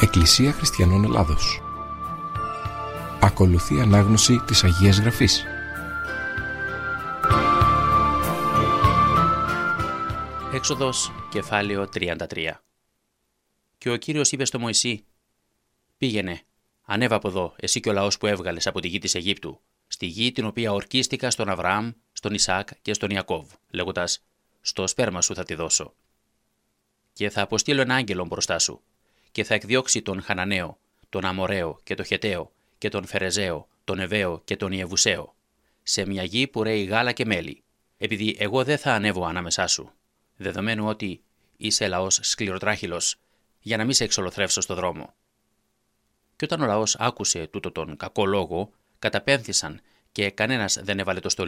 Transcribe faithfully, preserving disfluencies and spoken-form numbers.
Εκκλησία Χριστιανών Ελλάδος. Ακολουθεί ανάγνωση της Αγίας Γραφής. Έξοδος, κεφάλαιο τριάντα τρία. Και ο Κύριος είπε στο Μωυσή: «Πήγαινε, ανέβα από εδώ, εσύ και ο λαός που έβγαλες από τη γη της Αιγύπτου, στη γη την οποία ορκίστηκα στον Αβραάμ, στον Ισαάκ και στον Ιακώβ, λέγοντας: στο σπέρμα σου θα τη δώσω. Και θα αποστείλω ένα άγγελο μπροστά σου, και θα εκδιώξει τον Χαναναίο, τον Αμοραίο και τον Χεταίο και τον Φερεζαίο, τον Εβαίο και τον Ιεβουσαίο, σε μια γη που ρέει γάλα και μέλι, επειδή εγώ δεν θα ανέβω ανάμεσά σου, δεδομένου ότι είσαι λαός σκληροτράχυλος, για να μην σε εξολοθρεύσω στο δρόμο». Και όταν ο λαός άκουσε τούτο τον κακό λόγο, καταπέμφθησαν και κανένας δεν έβαλε το στολί